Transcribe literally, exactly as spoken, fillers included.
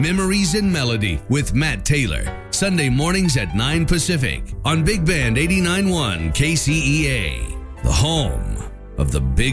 Memories and Melody with Matt Taylor. Sunday mornings at nine Pacific on Big Band eighty-nine point one K C E A, the home of the Big